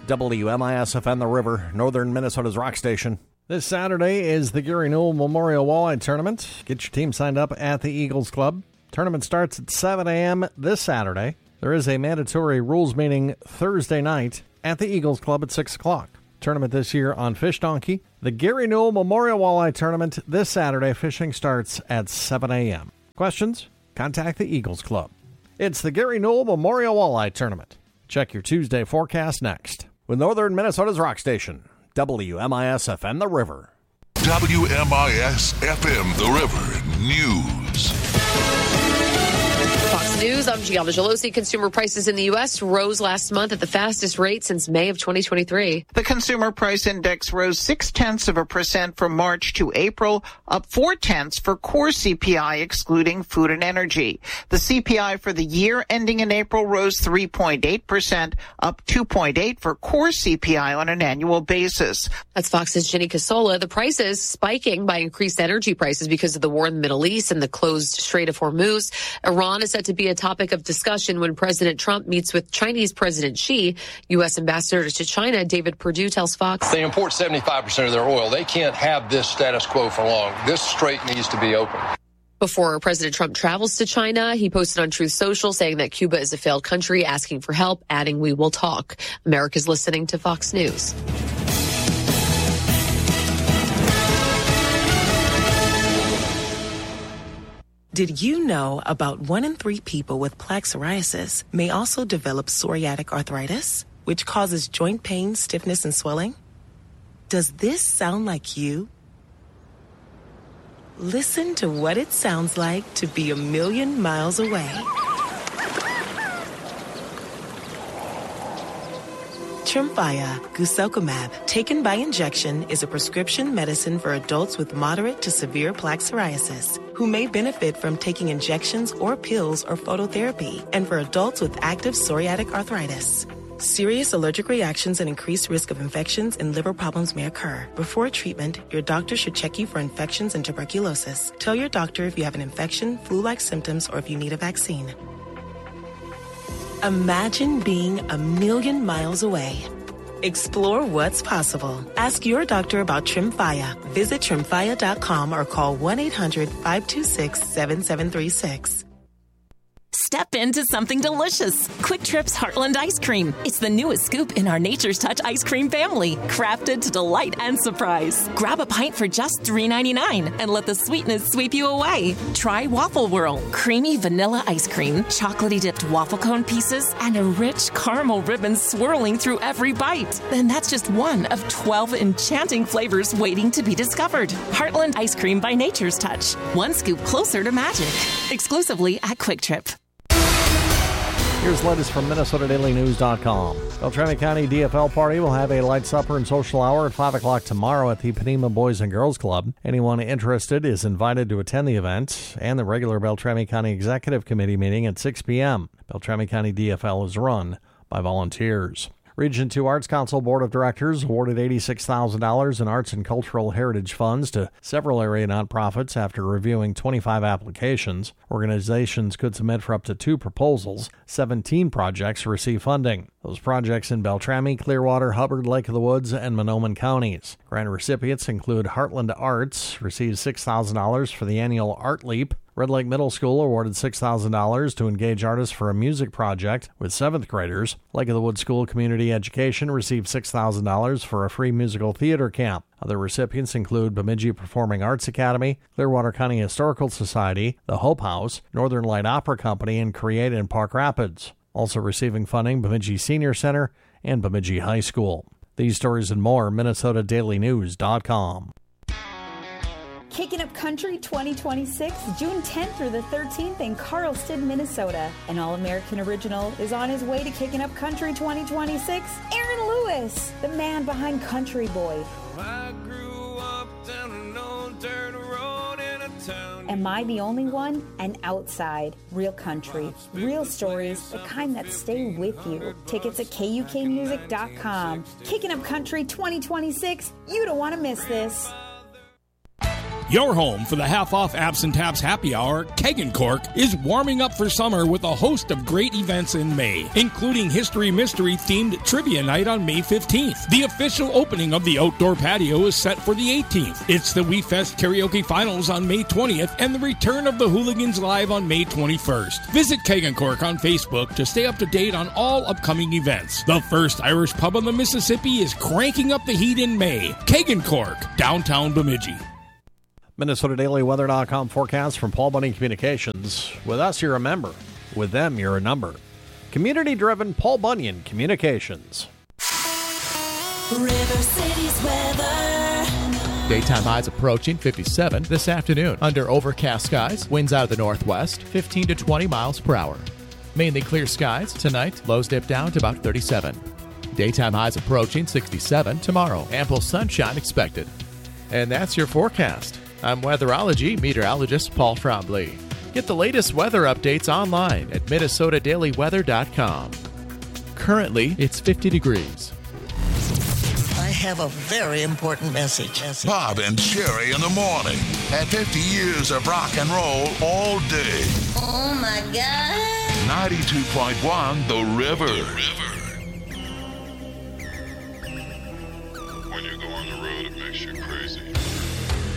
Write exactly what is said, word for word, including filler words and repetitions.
W M I S F M The River, northern Minnesota's rock station. This Saturday is the Gary Newell Memorial Walleye Tournament. Get your team signed up at the Eagles Club. Tournament starts at seven a.m. this Saturday. There is a mandatory rules meeting Thursday night at the Eagles Club at six o'clock. Tournament this year on Fish Donkey. The Gary Newell Memorial Walleye Tournament this Saturday. Fishing starts at seven a.m. Questions? Contact the Eagles Club. It's the Gary Newell Memorial Walleye Tournament. Check your Tuesday forecast next. With northern Minnesota's rock station, W M I S F M The River. W M I S F M The River News. Fox News, I'm Gianna Gelosi. Consumer prices in the U S rose last month at the fastest rate since May of twenty twenty-three. The Consumer Price Index rose six-tenths of a percent from March to April, up four-tenths for core C P I, excluding food and energy. The C P I for the year ending in April rose three point eight percent, up two point eight for core C P I on an annual basis. That's Fox's Ginny Casola. The prices spiking by increased energy prices because of the war in the Middle East and the closed Strait of Hormuz. Iran is set to be a topic of discussion when President Trump meets with Chinese President Xi. U S Ambassador to China David Perdue tells Fox. They import seventy-five percent of their oil. They can't have this status quo for long. This strait needs to be open. Before President Trump travels to China, he posted on Truth Social saying that Cuba is a failed country, asking for help, adding, "We will talk." America's listening to Fox News. Did you know about one in three people with plaque psoriasis may also develop psoriatic arthritis, which causes joint pain, stiffness, and swelling? Does this sound like you? Listen to what it sounds like to be a million miles away. Tremfya, guselkumab, taken by injection, is a prescription medicine for adults with moderate to severe plaque psoriasis who may benefit from taking injections or pills or phototherapy, and for adults with active psoriatic arthritis. Serious allergic reactions and increased risk of infections and liver problems may occur. Before treatment, your doctor should check you for infections and tuberculosis. Tell your doctor if you have an infection, flu-like symptoms, or if you need a vaccine. Imagine being a million miles away. Explore what's possible. Ask your doctor about Tremfya. Visit tremfya dot com or call one eight hundred five two six seven seven three six. Step into something delicious. Quick Trip's Heartland Ice Cream. It's the newest scoop in our Nature's Touch ice cream family, crafted to delight and surprise. Grab a pint for just three ninety-nine and let the sweetness sweep you away. Try Waffle Whirl, creamy vanilla ice cream, chocolatey dipped waffle cone pieces, and a rich caramel ribbon swirling through every bite. And that's just one of twelve enchanting flavors waiting to be discovered. Heartland Ice Cream by Nature's Touch. One scoop closer to magic. Exclusively at Quick Trip. Here's the latest from Minnesota Daily News dot com. Beltrami County D F L Party will have a light supper and social hour at five o'clock tomorrow at the Panema Boys and Girls Club. Anyone interested is invited to attend the event and the regular Beltrami County Executive Committee meeting at six p.m. Beltrami County D F L is run by volunteers. Region two Arts Council Board of Directors awarded eighty-six thousand dollars in arts and cultural heritage funds to several area nonprofits after reviewing twenty-five applications. Organizations could submit for up to two proposals. seventeen projects receive funding. Those projects in Beltrami, Clearwater, Hubbard, Lake of the Woods, and Monoman counties. Grant recipients include Heartland Arts, receives six thousand dollars for the annual Art Leap. Red Lake Middle School awarded six thousand dollars to engage artists for a music project with seventh graders. Lake of the Woods School Community Education received six thousand dollars for a free musical theater camp. Other recipients include Bemidji Performing Arts Academy, Clearwater County Historical Society, the Hope House, Northern Light Opera Company, and Create in Park Rapids. Also receiving funding, Bemidji Senior Center and Bemidji High School. These stories and more, Minnesota Daily News dot com. Kicking Up Country twenty twenty-six, June tenth through the thirteenth in Carlston, Minnesota. An All-American original is on his way to Kicking Up Country twenty twenty-six. Aaron Lewis, the man behind Country Boy. I grew up down an old dirt road in a town. Am I the only one? And Outside, real country, real stories, the kind that stay with you. Tickets at K U K music dot com. Kicking Up Country twenty twenty-six, you don't want to miss this. Your home for the half-off Abs and Tabs happy hour, Keg and Cork, is warming up for summer with a host of great events in May, including History Mystery-themed Trivia Night on May fifteenth. The official opening of the outdoor patio is set for the eighteenth. It's the We Fest Karaoke Finals on May twentieth and the return of the Hooligans Live on May twenty-first. Visit Keg and Cork on Facebook to stay up to date on all upcoming events. The first Irish pub on the Mississippi is cranking up the heat in May. Keg and Cork, downtown Bemidji. Minnesota Daily Weather dot com forecast from Paul Bunyan Communications. With us, you're a member. With them, you're a number. Community-driven Paul Bunyan Communications. River City's weather. Daytime highs approaching fifty-seven this afternoon. Under overcast skies, winds out of the northwest, fifteen to twenty miles per hour. Mainly clear skies. Tonight, lows dip down to about thirty-seven. Daytime highs approaching sixty-seven tomorrow. Ample sunshine expected. And that's your forecast. I'm weatherology meteorologist Paul Frombley. Get the latest weather updates online at Minnesota Daily Weather dot com. Currently, it's fifty degrees. I have a very important message. Bob and Sherry in the morning at fifty years of rock and roll all day. Oh, my God. ninety-two point one The River. The River. When you go on the road, it makes you crazy.